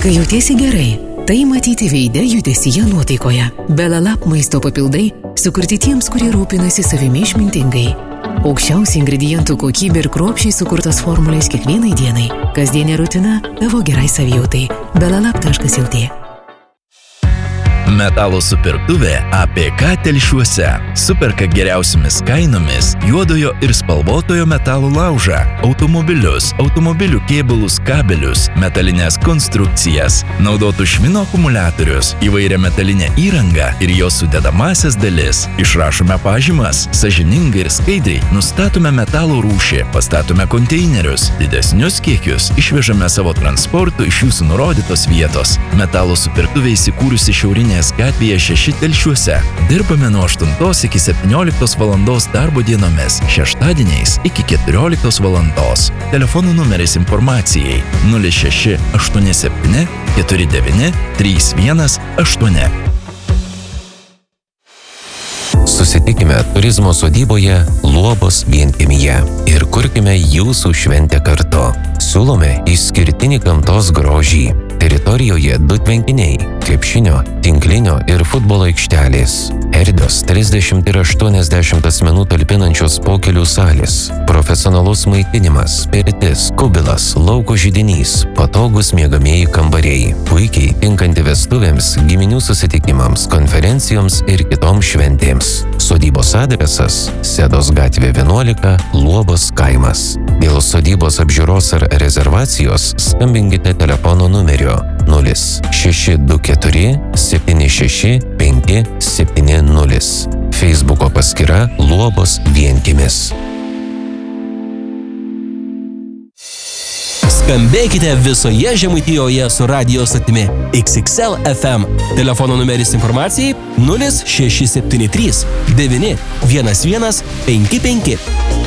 Kai jautiesi gerai, tai matyti veide, judesyje, nuotaikoje. Belalab maisto papildai sukurti tiems, kurie rūpinasi savimi išmintingai. Aukščiausi ingredientų kokybė ir kruopščiai sukurtos formulės kiekvienai dienai. Kasdienė rutina tavo gerai savijautai. belalab.lt. Metalo supirktuvė APK Telšiuose. Superka geriausiamis kainomis juodojo ir spalvotojo metalo laužą, automobilius, automobilių kėbulus, kabelius, metalinės konstrukcijas, naudotų švino akumuliatorius, įvairią metalinę įrangą ir jos sudedamasias dalis. Išrašome pažymas, sąžiningai ir skaidriai nustatome metalo rūšį, pastatome konteinerius, didesnius kiekius išvežame savo transportu iš jūsų nurodytos vietos. Metalo supirktuvė įsikūrusi Šiaurinėje gatvėje 6 Telšiuose. Dirbame nuo 8 iki 17 valandos darbo dienomis, šeštadieniais iki 14 valandos. Telefonų numeris informacijai 06 87 49 318. Susitikime turizmo sodyboje Luobos vienkiemyje ir kurkime jūsų šventę kartu. Siūlome išskirtinį gamtos grožį. Teritorijoje 2 tvenkiniai, krepšinio, tinklinio ir futbolo aikštelės. Erdvios 30 ir 80 asmenų talpinančios pokelių salės. Profesionalus maitinimas, pirtis, kubilas, lauko židinys, patogus miegamieji kambariai. Puikiai tinkanti vestuvėms, giminių susitikimams, konferencijoms ir kitoms šventėms. Sodybos adresas Sedos gatvė 11, Luobos kaimas. Dėl sodybos apžiūros ar rezervacijos skambinkite telefono numeriu 0624 76 570. Facebooko paskyra Luobos vienkiemis. Skambėkite visoje Žemaitijoje su radijo stotimi XXL FM. Telefono numeris informacijai 0673 9 11 55.